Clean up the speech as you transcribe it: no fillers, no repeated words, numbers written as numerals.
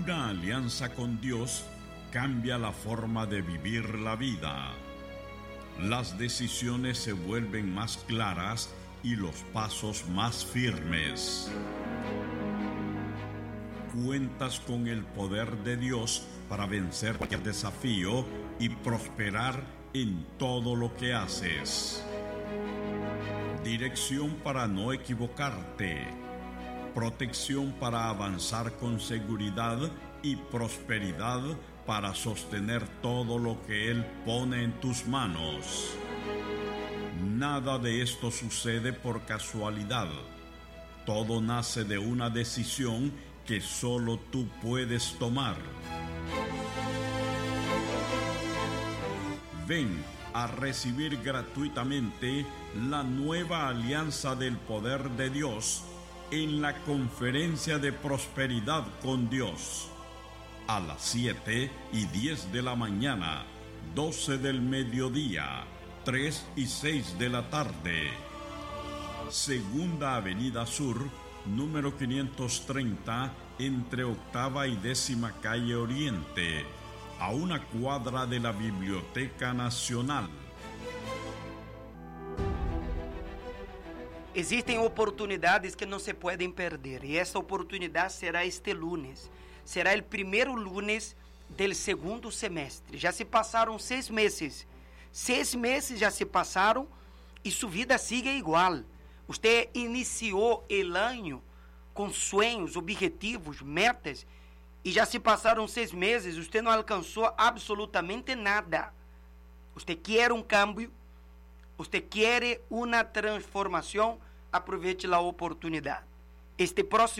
Una alianza con Dios cambia la forma de vivir la vida. Las decisiones se vuelven más claras y los pasos más firmes. Cuentas con el poder de Dios para vencer cualquier desafío y prosperar en todo lo que haces. Dirección para no equivocarte. Protección para avanzar con seguridad y prosperidad para sostener todo lo que Él pone en tus manos. Nada de esto sucede por casualidad. Todo nace de una decisión que solo tú puedes tomar. Ven a recibir gratuitamente la nueva alianza del poder de Dios en la conferencia de prosperidad con Dios. A las 7:10 de la mañana, 12 del mediodía, 3 y 6 de la tarde. Segunda Avenida Sur, número 530, entre Octava y 10ª Calle Oriente, a una cuadra de la Biblioteca Nacional. Existem oportunidades que não se podem perder, e essa oportunidade será este lunes. Será o primeiro lunes do segundo semestre. Já se passaram 6 meses. 6 meses já se passaram e sua vida sigue igual. Você iniciou o ano com sonhos, objetivos, metas, e já se passaram 6 meses, você não alcançou absolutamente nada. Você quer um cambio, você quer uma transformação, aproveite a oportunidade. Este próximo